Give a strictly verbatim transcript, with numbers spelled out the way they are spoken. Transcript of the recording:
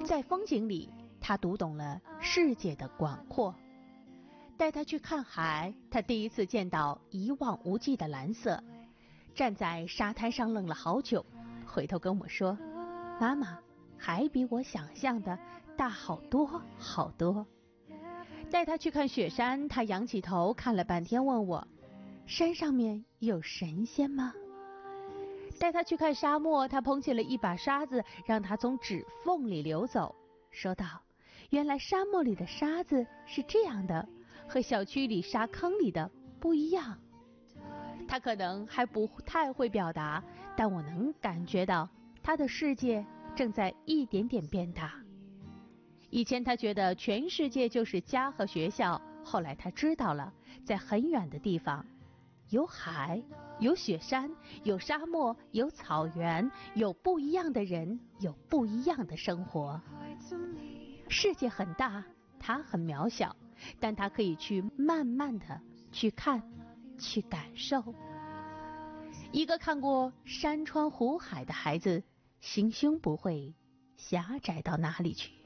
在风景里，他读懂了世界的广阔。带他去看海，他第一次见到一望无际的蓝色，站在沙滩上愣了好久，回头跟我说，妈妈，海比我想象的大好多好多。带他去看雪山，他仰起头看了半天，问我，山上面有神仙吗？带他去看沙漠，他捧起了一把沙子，让它从指缝里流走，说道，原来沙漠里的沙子是这样的，和小区里沙坑里的不一样。他可能还不太会表达，但我能感觉到他的世界正在一点点变大。以前他觉得全世界就是家和学校，后来他知道了，在很远的地方有海，有雪山，有沙漠，有草原，有不一样的人，有不一样的生活。世界很大，他很渺小，但他可以去慢慢的去看，去感受。一个看过山川湖海的孩子，心胸不会狭窄到哪里去。